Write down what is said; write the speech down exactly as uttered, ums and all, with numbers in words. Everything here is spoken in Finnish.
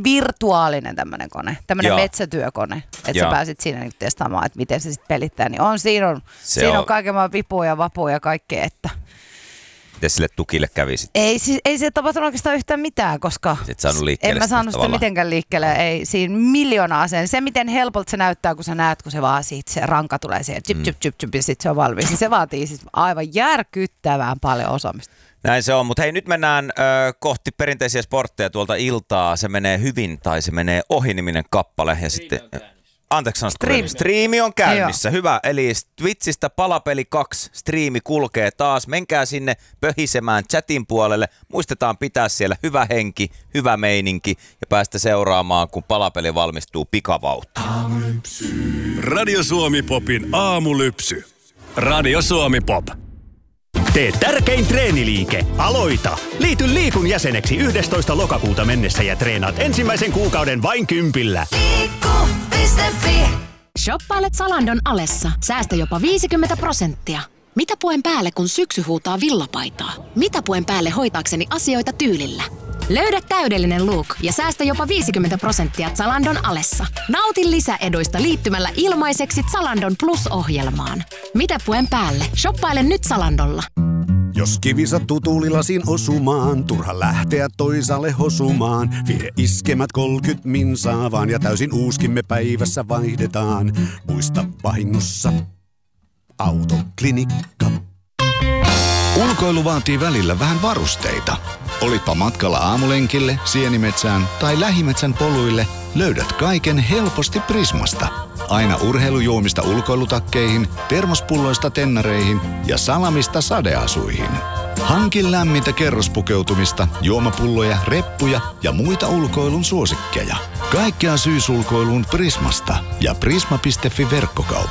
virtuaalinen tämmöinen kone, tämmöinen Joo. metsätyökone, että Joo. sä pääsit siinä niinku testaamaan, että miten se sitten pelittää. Niin on, siinä on, siinä on, on kaiken maan vipuja ja vapuja ja kaikkea, että... Miten sille tukille kävi sitten? Ei, siis, ei se tapahtunut oikeastaan yhtään mitään, koska en mä saanut sitä tavalla. mitenkään liikkeelle. Ei, siinä miljoona aseen. Se, miten helpolta se näyttää, kun sä näet, kun se vaan siitä, se ranka tulee siihen, chip, chip, chip, chip, ja sitten se on valmis. Se vaatii siis aivan järkyttävän paljon osaamista. Näin se on, mutta hei, nyt mennään ö, kohti perinteisiä sportteja tuolta iltaa. Se menee hyvin tai se menee ohi-niminen kappale. Ja sitten... Anteeksi, on striimi. Striimi on käynnissä. Hyvä. Eli Twitchistä Palapeli kaksi striimi kulkee taas. Menkää sinne pöhisemään chatin puolelle. Muistetaan pitää siellä hyvä henki, hyvä meininki ja päästä seuraamaan, kun Palapeli valmistuu pikavauhtia. Radio Suomi Popin aamulypsy. Radio Suomi Pop. Tee tärkein treeniliike. Aloita! Liity Liikun jäseneksi yhdestoista lokakuuta mennessä ja treenaat ensimmäisen kuukauden vain kympillä. Liikku piste fi. Shoppailet Zalandon alessa. Säästä jopa viisikymmentä prosenttia. Mitä puen päälle, kun syksy huutaa villapaitaa? Mitä puen päälle hoitaakseni asioita tyylillä? Löydä täydellinen look ja säästä jopa viisikymmentä prosenttia Zalandon alessa. Nauti lisäeduista liittymällä ilmaiseksi Zalandon Plus-ohjelmaan. Mitä puen päälle? Shoppaile nyt Zalandolla. Jos kivi sattuu tuulilasin osumaan, turha lähteä toisaalle hosumaan. Vie iskemät kolkyt minsaa vaan ja täysin uuskimme päivässä vaihdetaan. Muista vahingossa Autoklinikka. Ulkoilu vaatii välillä vähän varusteita. Olipa matkalla aamulenkille, sienimetsään tai lähimetsän poluille, löydät kaiken helposti Prismasta. Aina urheilujuomista ulkoilutakkeihin, termospulloista tennareihin ja salamista sadeasuihin. Hankin lämmintä kerrospukeutumista, juomapulloja, reppuja ja muita ulkoilun suosikkeja. Kaikkea syysulkoiluun Prismasta ja prisma piste fi verkkokauppa.